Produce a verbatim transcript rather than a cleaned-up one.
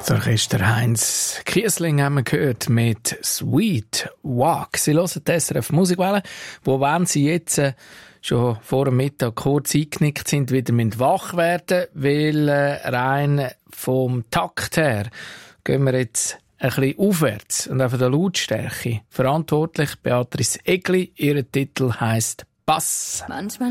Das Orchester Heinz Kiesling haben wir gehört mit «Sweet Walk». Sie hören die S R F Musikwelle, wo, wenn Sie jetzt äh, schon vor dem Mittag kurz eingenickt sind, wieder wach werden müssen, weil äh, rein vom Takt her gehen wir jetzt ein bisschen aufwärts und auch von der Lautstärke. Verantwortlich Beatrice Egli, ihr Titel heisst «Bass». Manchmal